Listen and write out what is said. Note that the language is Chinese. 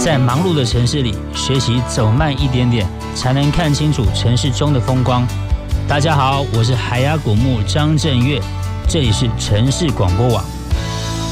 在忙碌的城市里，学习走慢一点点，才能看清楚城市中的风光。大家好，我是海牙古木张震岳，这里是城市广播网。